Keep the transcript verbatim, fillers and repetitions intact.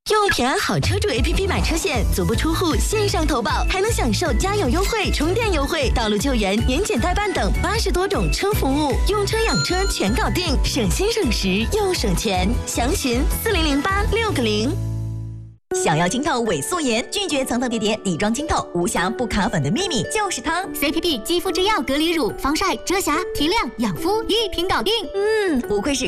用平安好车主 A P P 买车险，足不出户线上投保，还能享受加油优惠、充电优惠、道路救援、年检代办等八十多种车服务，用车养车全搞定，省心省时又省钱。详询四零零八六个零。 想要清透伪素颜，拒绝层层叠叠底妆清透，无瑕不卡粉的秘密就是它 C P P 肌肤之钥隔离乳，防晒、遮瑕、提亮、养肤一瓶搞定。 嗯，不愧是